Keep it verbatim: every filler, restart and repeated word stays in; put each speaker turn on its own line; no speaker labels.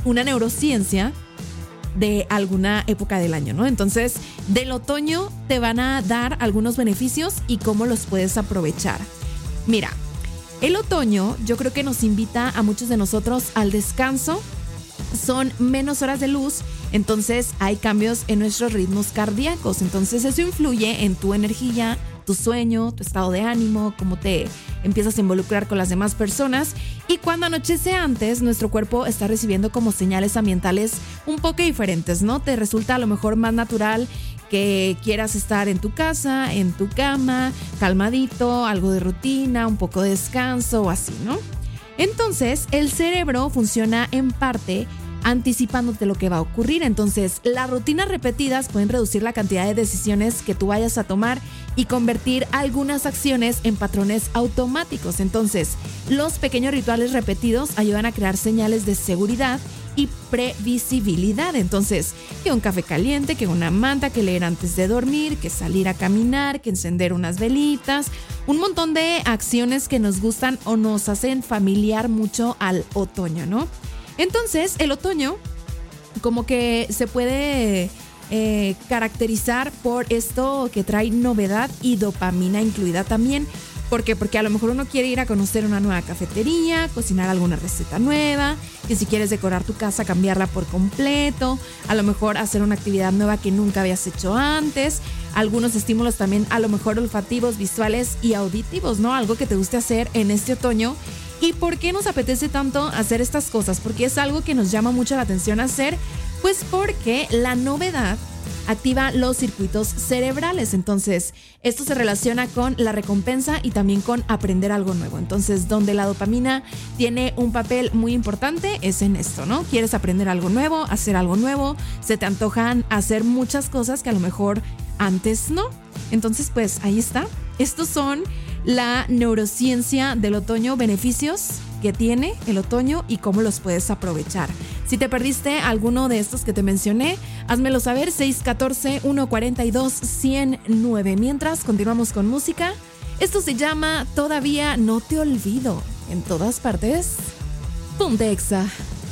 una neurociencia de alguna época del año, ¿no? Entonces, del otoño te van a dar algunos beneficios y cómo los puedes aprovechar. Mira, el otoño yo creo que nos invita a muchos de nosotros al descanso. Son menos horas de luz, entonces hay cambios en nuestros ritmos cardíacos. Entonces eso influye en tu energía, tu sueño, tu estado de ánimo, cómo te empiezas a involucrar con las demás personas. Y cuando anochece antes, nuestro cuerpo está recibiendo como señales ambientales un poco diferentes, ¿no? Te resulta a lo mejor más natural que quieras estar en tu casa, en tu cama, calmadito, algo de rutina, un poco de descanso o así, ¿no? Entonces, el cerebro funciona en parte anticipándote lo que va a ocurrir. Entonces, las rutinas repetidas pueden reducir la cantidad de decisiones que tú vayas a tomar y convertir algunas acciones en patrones automáticos. Entonces, los pequeños rituales repetidos ayudan a crear señales de seguridad y previsibilidad. Entonces, que un café caliente, que una manta, que leer antes de dormir, que salir a caminar, que encender unas velitas, un montón de acciones que nos gustan o nos hacen familiar mucho al otoño, ¿no? Entonces, el otoño como que se puede eh, caracterizar por esto que trae novedad y dopamina incluida también. ¿Por qué? Porque a lo mejor uno quiere ir a conocer una nueva cafetería, cocinar alguna receta nueva, que si quieres decorar tu casa, cambiarla por completo, a lo mejor hacer una actividad nueva que nunca habías hecho antes, algunos estímulos también a lo mejor olfativos, visuales y auditivos, ¿no? Algo que te guste hacer en este otoño. ¿Y por qué nos apetece tanto hacer estas cosas? Porque es algo que nos llama mucho la atención hacer, pues porque la novedad activa los circuitos cerebrales. Entonces, esto se relaciona con la recompensa y también con aprender algo nuevo. Entonces, donde la dopamina tiene un papel muy importante es en esto, ¿no? Quieres aprender algo nuevo, hacer algo nuevo, se te antojan hacer muchas cosas que a lo mejor antes no. Entonces, pues ahí está. Estos son la neurociencia del otoño, beneficios que tiene el otoño y cómo los puedes aprovechar. Si te perdiste alguno de estos que te mencioné, házmelo saber, seis uno cuatro, uno cuatro dos, uno cero nueve. Mientras, continuamos con música. Esto se llama Todavía no te olvido. En todas partes, Ponte Exa.